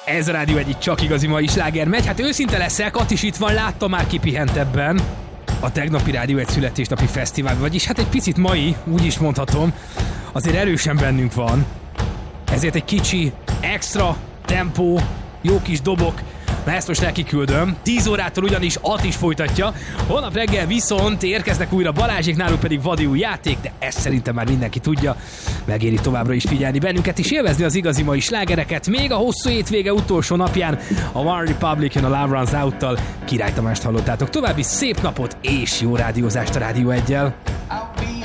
Ez a Rádió egyik csak igazi mai sláger megy. Hát őszinte leszek, Attis itt van, láttam már kipihentebben. A tegnapi Rádió egy születésnapi fesztivál, vagyis hát egy picit mai, úgy is mondhatom, azért erősen bennünk van. Ezért egy kicsi, extra tempó, jó kis dobok. Na ezt most nekiküldöm. 10 órától ugyanis Attis folytatja. Holnap reggel viszont érkeznek újra Balázsék, náluk pedig vadi új játék, de ezt szerintem már mindenki tudja. Megéri továbbra is figyelni bennünket és élvezni az igazi mai slágereket. Még a hosszú hétvége utolsó napján a One Republican a Love Runs Out-tal Király Tamást hallottátok. További szép napot és jó rádiózást a Rádió 1-jel.